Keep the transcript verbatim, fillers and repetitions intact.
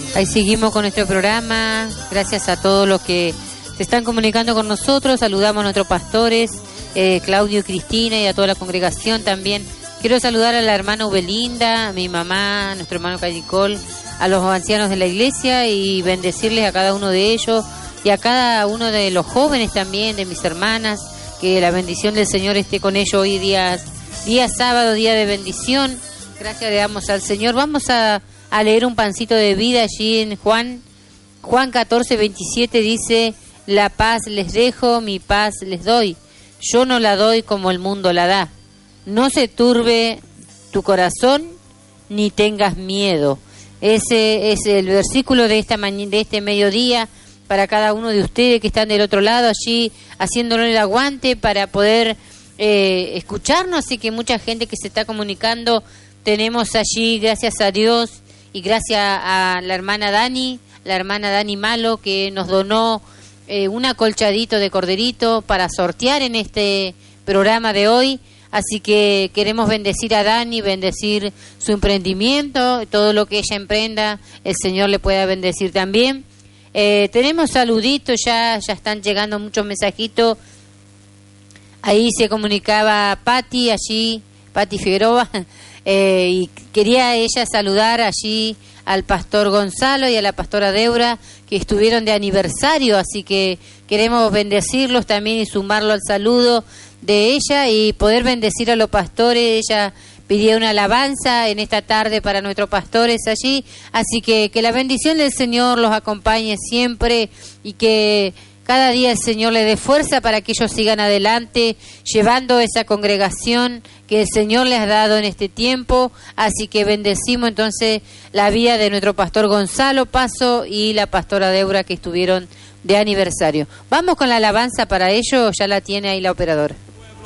Ahí seguimos con nuestro programa. Gracias a todos los que se están comunicando con nosotros. Saludamos a nuestros pastores, eh, Claudio y Cristina, y a toda la congregación también. Quiero saludar a la hermana Ubelinda, a mi mamá, a nuestro hermano Callicol, a los ancianos de la iglesia y bendecirles a cada uno de ellos y a cada uno de los jóvenes también, de mis hermanas, que la bendición del Señor esté con ellos hoy día, día sábado, día de bendición. Gracias le damos al Señor. Vamos a, a leer un pancito de vida allí en Juan, Juan catorce, veintisiete dice: la paz les dejo, mi paz les doy. Yo no la doy como el mundo la da. No se turbe tu corazón, ni tengas miedo. Ese es el versículo de esta ma- de este mediodía para cada uno de ustedes que están del otro lado allí haciéndole el aguante para poder eh, escucharnos. Así que mucha gente que se está comunicando tenemos allí, gracias a Dios y gracias a la hermana Dani, la hermana Dani Malo, que nos donó eh, un acolchadito de corderito para sortear en este programa de hoy. Así que queremos bendecir a Dani, bendecir su emprendimiento, todo lo que ella emprenda, el Señor le pueda bendecir también. Eh, tenemos saluditos, ya ya están llegando muchos mensajitos. Ahí se comunicaba Patti, allí, Patti Figueroa, eh, y quería ella saludar allí al pastor Gonzalo y a la pastora Deura, que estuvieron de aniversario, así que queremos bendecirlos también y sumarlo al saludo de ella y poder bendecir a los pastores. Ella pidió una alabanza en esta tarde para nuestros pastores allí, así que que la bendición del Señor los acompañe siempre y que cada día el Señor le dé fuerza para que ellos sigan adelante llevando esa congregación que el Señor les ha dado en este tiempo. Así que bendecimos entonces la vida de nuestro pastor Gonzalo Paso y la pastora Deura, que estuvieron de aniversario. Vamos con la alabanza para ello, ya la tiene ahí la operadora.